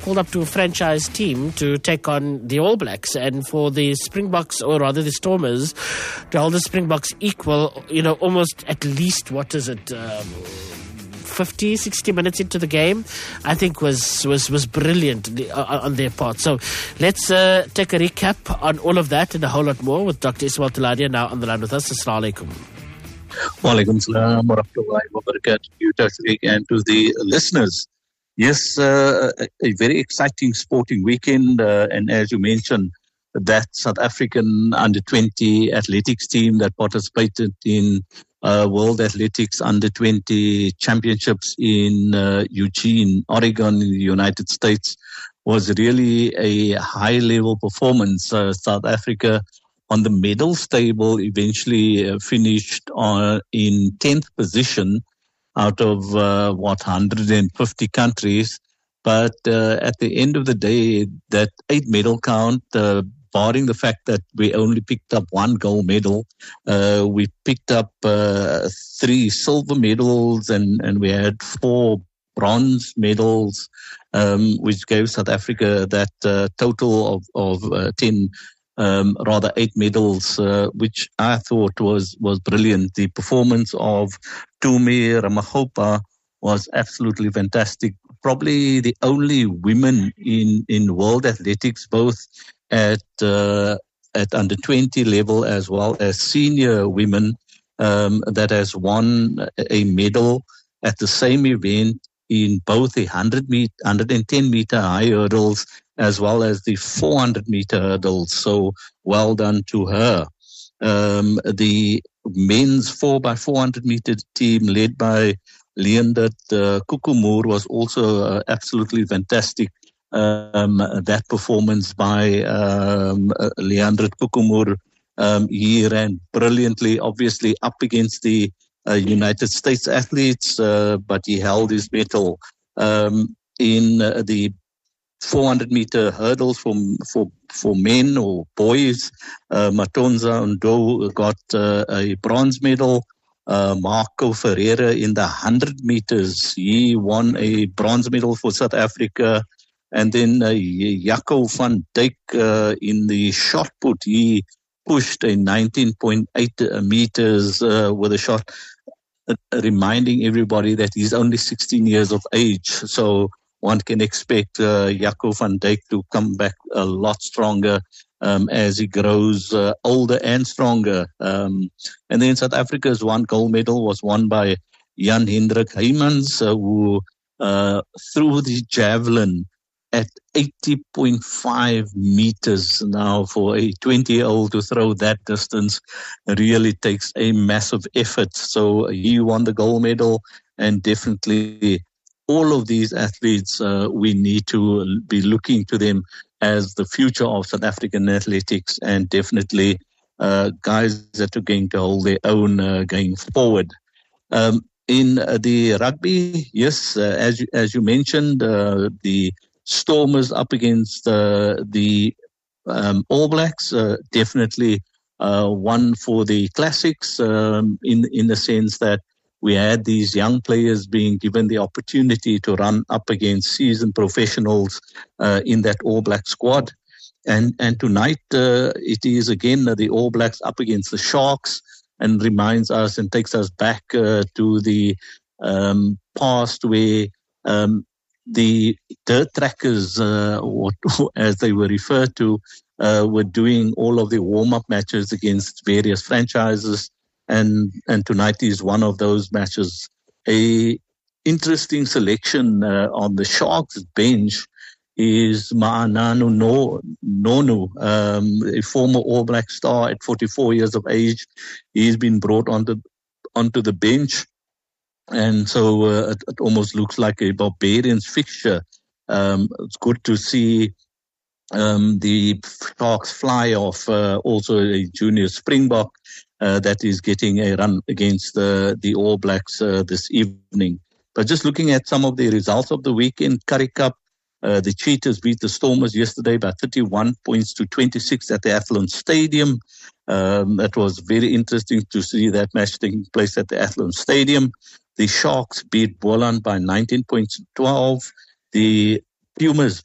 called up to a franchise team to take on the All Blacks, and for the Springboks, or rather the Stormers, to hold the Springboks equal, almost at least, 50, 60 minutes into the game, I think was brilliant on their part. So let's take a recap on all of that and a whole lot more with Dr. Ismail Touladia now on the line with us. Assalamu alaikum. Wa alaikum salam wa rahmatullahi wa barakatuh to you, Tariq, and to the listeners. Yes, a very exciting sporting weekend, and as you mentioned, that South African under-20 athletics team that participated in World Athletics Under-20 Championships in Eugene, Oregon, in the United States was really a high-level performance. South Africa on the medals table eventually finished in 10th position out of 150 countries. But at the end of the day, that 8-medal count, barring the fact that we only picked up 1 gold medal, we picked up 3 silver medals and we had 4 bronze medals, which gave South Africa that total of 10, rather 8 medals, which I thought was brilliant. The performance of Tumi Ramakgopa was absolutely fantastic. Probably the only women in world athletics, both at under-20 level as well as senior women, that has won a medal at the same event in both the 110 meter high hurdles as well as the 400 meter hurdles. So well done to her. The men's 4x400 meter team led by Leendert Kukumur was also absolutely fantastic. That performance by Leendert Kukumur, he ran brilliantly, obviously up against the United States athletes, but he held his mettle. In the 400 meter hurdles for men or boys, Matonza Ndo got a bronze medal. Marco Ferreira in the 100 meters, he won a bronze medal for South Africa. And then Jaco van Dijk in the shot put, he pushed a 19.8 meters with a shot, reminding everybody that he's only 16 years of age. So one can expect Jaco van Dijk to come back a lot stronger as he grows older and stronger. And then South Africa's 1 gold medal was won by Jan Hendrik Heymans, who threw the javelin at 80.5 meters. Now, for a 20-year-old to throw that distance really takes a massive effort. So he won the gold medal, and definitely all of these athletes, we need to be looking to them as the future of South African athletics, and definitely guys that are going to hold their own going forward. In the rugby, yes, as you mentioned, the Stormers up against the All Blacks, definitely one for the classics, in the sense that we had these young players being given the opportunity to run up against seasoned professionals in that All Black squad. And tonight it is again the All Blacks up against the Sharks, and reminds us and takes us back to the past where the dirt trackers, or as they were referred to, were doing all of the warm-up matches against various franchises. And tonight is one of those matches. A interesting selection on the Sharks bench is Ma'ananu Nonu, a former All Black star at 44 years of age. He's been brought onto the bench. And so it almost looks like a Barbarians fixture. It's good to see the Sharks fly off. Also a junior Springbok that is getting a run against the All Blacks this evening. But just looking at some of the results of the weekend, Currie Cup, the Cheetahs beat the Stormers yesterday by 31 points to 26 at the Athlone Stadium. It was very interesting to see that match taking place at the Athlone Stadium. The Sharks beat Boland by 19 points to 12. The Pumas